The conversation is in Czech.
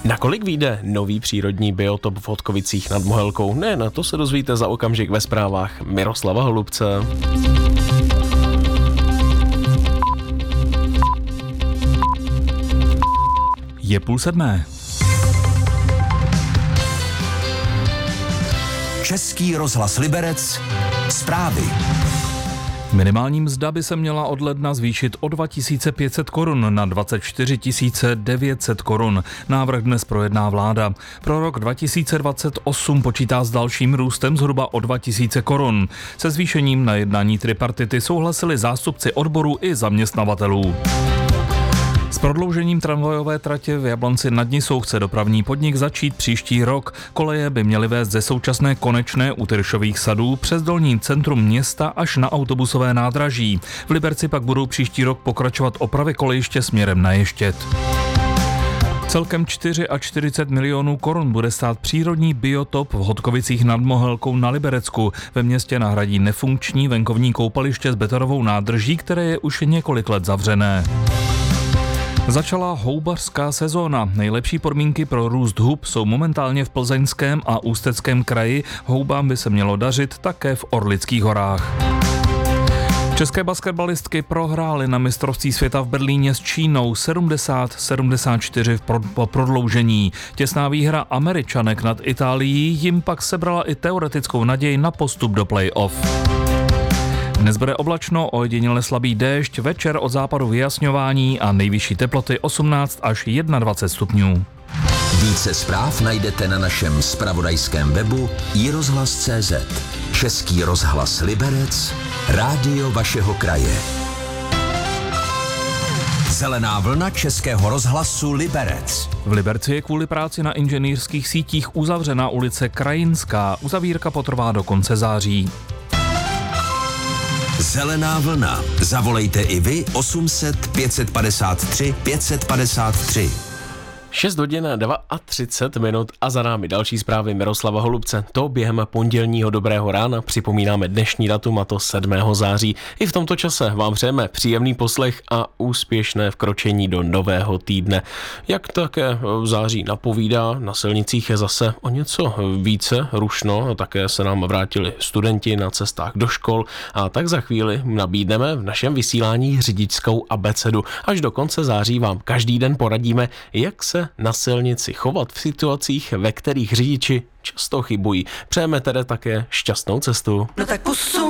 Nakolik vyjde nový přírodní biotop v Hodkovicích nad Mohelkou? Ne, na to se dozvíte za okamžik ve zprávách Miroslava Holubce. Je 6:30. Český rozhlas Liberec, zprávy. Minimální mzda by se měla od ledna zvýšit o 2500 korun na 24 900 korun. Návrh dnes projedná vláda. Pro rok 2028 počítá s dalším růstem zhruba o 2000 korun. Se zvýšením na jednání tripartity souhlasili zástupci odborů i zaměstnavatelů. S prodloužením tramvajové tratě v Jablonci nad Nisou chce dopravní podnik začít příští rok. Koleje by měly vést ze současné Konečné u Tyršových sadů přes dolní centrum města až na autobusové nádraží. V Liberci pak budou příští rok pokračovat opravy kolejiště směrem na Ještěd. Celkem 44 milionů korun bude stát přírodní biotop v Hodkovicích nad Mohelkou na Liberecku. Ve městě nahradí nefunkční venkovní koupaliště s betonovou nádrží, které je už několik let zavřené. Začala houbařská sezóna. Nejlepší podmínky pro růst hub jsou momentálně v Plzeňském a Ústeckém kraji. Houbám by se mělo dařit také v Orlických horách. České basketbalistky prohrály na mistrovství světa v Berlíně s Čínou 70-74 po prodloužení. Těsná výhra Američanek nad Itálií jim pak sebrala i teoretickou naději na postup do play-off. Dnes bude oblačno, ojediněle slabý déšť, večer od západu vyjasňování a nejvyšší teploty 18 až 21 stupňů. Více zpráv najdete na našem zpravodajském webu iRozhlas.cz. Český rozhlas Liberec, rádio vašeho kraje. Zelená vlna Českého rozhlasu Liberec. V Liberci je kvůli práci na inženýrských sítích uzavřena ulice Krajinská. Uzavírka potrvá do konce září. Zelená vlna. Zavolejte i vy 800 553 553. 6 hodin 32 minut a za námi další zprávy Miroslava Holubce. To během pondělního dobrého rána připomínáme dnešní datum, a to 7. září. I v tomto čase vám přejeme příjemný poslech a úspěšné vkročení do nového týdne. Jak také v září napovídá, na silnicích je zase o něco více rušno, také se nám vrátili studenti na cestách do škol a tak za chvíli nabídneme v našem vysílání řidičskou abecedu. Až do konce září vám každý den poradíme, jak se na silnici chovat v situacích, ve kterých řidiči často chybují. Přejeme tedy také šťastnou cestu. No tak pusu.